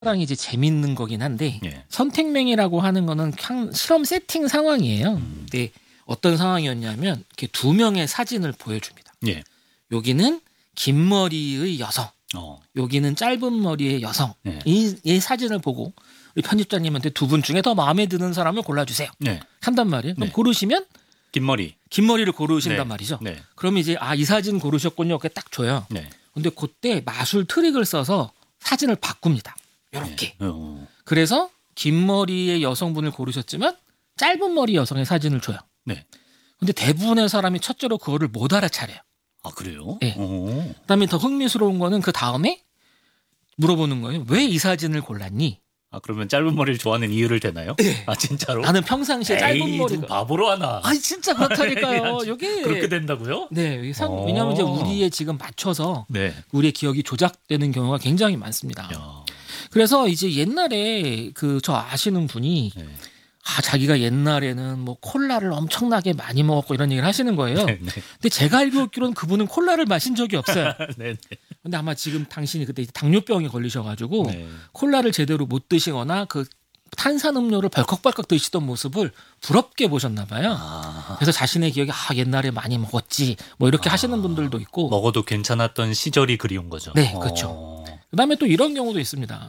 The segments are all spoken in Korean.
랑 이제 재밌는 거긴 한데 예. 선택맹이라고 하는 거는 실험 세팅 상황이에요. 근데 어떤 상황이었냐면 이렇게 두 명의 사진을 보여줍니다. 예. 여기는 긴 머리의 여성, 여기는 짧은 머리의 여성. 예. 이 사진을 보고 우리 편집자님한테 두 분 중에 더 마음에 드는 사람을 골라주세요. 네. 한단 말이에요. 그럼 네. 고르시면 긴 머리를 고르신단 네. 말이죠. 네. 그러면 이제 이 사진 고르셨군요. 이렇게 딱 줘요. 네. 근데 그때 마술 트릭을 써서 사진을 바꿉니다. 이렇게. 네. 그래서 긴 머리의 여성분을 고르셨지만 짧은 머리 여성의 사진을 줘요. 네. 근데 대부분의 사람이 첫째로 그거를 못 알아차려요. 아, 그래요? 네. 오. 그다음에 더 흥미스러운 거는 그 다음에 물어보는 거예요. 왜 이 사진을 골랐니? 아, 그러면 짧은 머리를 좋아하는 이유를 대나요? 네. 아, 진짜로? 나는 평상시에 짧은 머리가 바보로 하나. 아니 진짜 그렇다니까요. 이게 그렇게 된다고요? 네, 왜냐하면 이제 우리의 지금 맞춰서 네. 우리의 기억이 조작되는 경우가 굉장히 많습니다. 야. 그래서 이제 옛날에 저 아시는 분이 네. 자기가 옛날에는 뭐 콜라를 엄청나게 많이 먹었고 이런 얘기를 하시는 거예요. 네, 네. 근데 제가 알고 있기로는 그분은 콜라를 마신 적이 없어요. 네, 네. 근데 아마 지금 당신이 그때 당뇨병에 걸리셔가지고 네. 콜라를 제대로 못 드시거나 그 탄산음료를 벌컥벌컥 드시던 모습을 부럽게 보셨나 봐요. 그래서 자신의 기억이 옛날에 많이 먹었지 뭐 이렇게 하시는 분들도 있고. 먹어도 괜찮았던 시절이 그리운 거죠. 네, 그렇죠. 그다음에 또 이런 경우도 있습니다.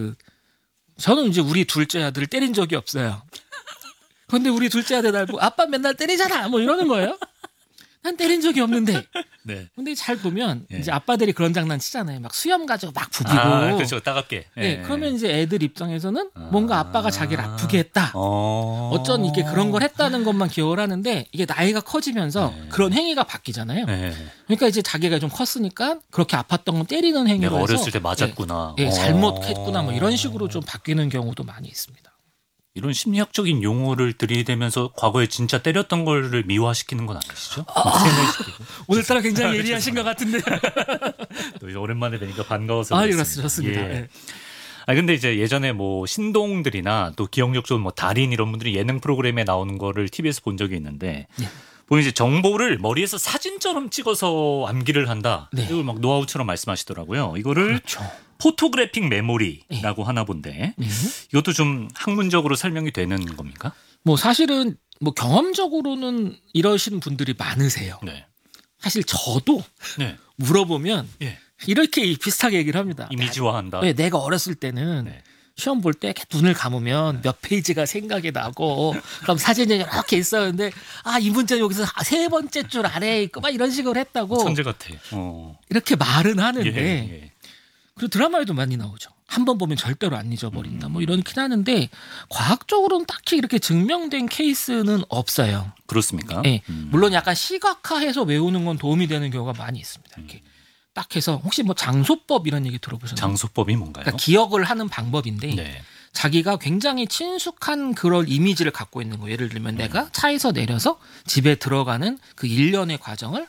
저는 이제 우리 둘째 아들을 때린 적이 없어요. 그런데 우리 둘째 아들 날 보고 아빠 맨날 때리잖아 뭐 이러는 거예요. 난 때린 적이 없는데. 네. 근데 잘 보면 네. 이제 아빠들이 그런 장난 치잖아요. 막 수염 가지고 막 부비고. 그렇죠. 따갑게. 네. 그러면 이제 애들 입장에서는 뭔가 아빠가 자기를 아프게 했다. 어쩐 이게 그런 걸 했다는 것만 기억을 하는데 이게 나이가 커지면서 네. 그런 행위가 바뀌잖아요. 네. 그러니까 이제 자기가 좀 컸으니까 그렇게 아팠던 건 때리는 행위로 내가 해서 어렸을 때 맞았구나. 네, 잘못했구나 뭐 이런 식으로 좀 바뀌는 경우도 많이 있습니다. 이런 심리학적인 용어를 들이대면서 과거에 진짜 때렸던 거를 미화시키는 건 아니시죠? 세뇌시키고. 오늘따라 굉장히 예리하신 것 같은데. 또 이제 오랜만에 뵈니까 반가워서 그렇습니다. 그렇습니다. 예. 네. 근데 이제 예전에 뭐 신동들이나 또 기억력 좋은 뭐 달인 이런 분들이 예능 프로그램에 나오는 거를 TV에서 본 적이 있는데 보면 이제 정보를 머리에서 사진처럼 찍어서 암기를 한다. 네. 이걸 막 노하우처럼 말씀하시더라고요. 이거를 그렇죠. 포토그래픽 메모리라고 하나 본데 이것도 좀 학문적으로 설명이 되는 겁니까? 뭐 사실은 뭐 경험적으로는 이러시는 분들이 많으세요. 네. 사실 저도 네. 물어보면 예. 이렇게 비슷하게 얘기를 합니다. 이미지화한다. 왜 내가 어렸을 때는 네. 시험 볼 때 눈을 감으면 몇 페이지가 생각이 나고 그럼 사진이 이렇게 있었는데 이 문제 여기서 세 번째 줄 아래에 있고 막 이런 식으로 했다고 천재 같아. 이렇게 말은 하는데 예. 그리고 드라마에도 많이 나오죠. 한 번 보면 절대로 안 잊어버린다. 뭐 이렇긴 하는데 과학적으로는 딱히 이렇게 증명된 케이스는 없어요. 그렇습니까? 네. 물론 약간 시각화해서 외우는 건 도움이 되는 경우가 많이 있습니다. 이렇게 딱 해서 혹시 뭐 장소법 이런 얘기 들어보셨나요? 장소법이 뭔가요? 그러니까 기억을 하는 방법인데 네. 자기가 굉장히 친숙한 그런 이미지를 갖고 있는 거예요. 예를 들면 내가 차에서 내려서 집에 들어가는 그 일련의 과정을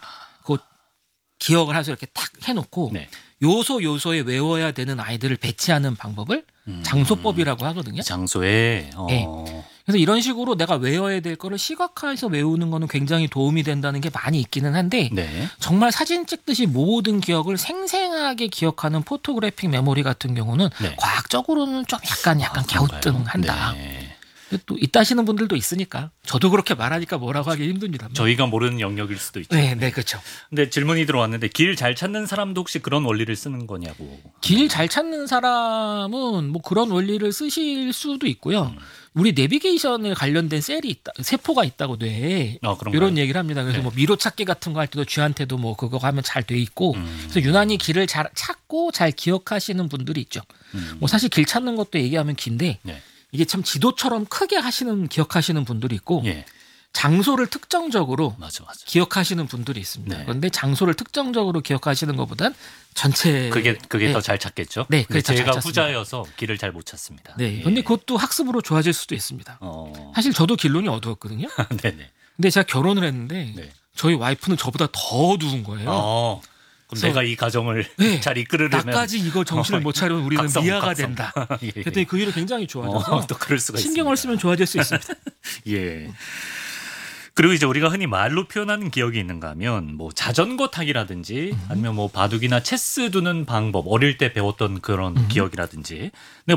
기억을 해서 이렇게 탁 해놓고 네. 요소에 외워야 되는 아이들을 배치하는 방법을 장소법이라고 하거든요. 장소에. 네. 그래서 이런 식으로 내가 외워야 될 거를 시각화해서 외우는 거는 굉장히 도움이 된다는 게 많이 있기는 한데 네. 정말 사진 찍듯이 모든 기억을 생생하게 기억하는 포토그래픽 메모리 같은 경우는 네. 과학적으로는 좀 약간 갸우뚱한다. 네. 또 있다시는 분들도 있으니까 저도 그렇게 말하니까 뭐라고 하기 힘듭니다. 저희가 모르는 영역일 수도 있죠. 네, 그렇죠. 근데 질문이 들어왔는데 길 잘 찾는 사람도 혹시 그런 원리를 쓰는 거냐고. 길 잘 찾는 사람은 뭐 그런 원리를 쓰실 수도 있고요. 우리 내비게이션에 관련된 세포가 있다고 뇌에 그런가요? 이런 얘기를 합니다. 그래서 네. 뭐 미로 찾기 같은 거 할 때도 쥐한테도 뭐 그거 하면 잘 돼 있고 그래서 유난히 길을 잘 찾고 잘 기억하시는 분들이 있죠. 뭐 사실 길 찾는 것도 얘기하면 긴데 네. 이게 참 지도처럼 크게 기억하시는 분들이 있고 예. 장소를 특정적으로 맞아. 기억하시는 분들이 있습니다. 네. 그런데 장소를 특정적으로 기억하시는 것보단 전체 그게 네. 더 잘 찾겠죠. 네, 그게 더잘 제가 찾습니다. 후자여서 길을 잘 못 찾습니다. 네. 예. 근데 그것도 학습으로 좋아질 수도 있습니다. 사실 저도 길눈이 어두웠거든요. 네네. 근데 제가 결혼을 했는데 네. 저희 와이프는 저보다 더 어두운 거예요. 그럼 내가 이 가정을 네. 잘 이끌으려면 나까지 이거 정신을 못 차리면 우리는 미아가 된다. 예. 그랬더니 그 일이 굉장히 좋아져서 또 그럴 수가 신경을 있습니다. 쓰면 좋아질 수 있습니다. 예. 그리고 이제 우리가 흔히 말로 표현하는 기억이 있는가 하면 뭐 자전거 타기라든지 아니면 뭐 바둑이나 체스 두는 방법 어릴 때 배웠던 그런 기억이라든지. 근데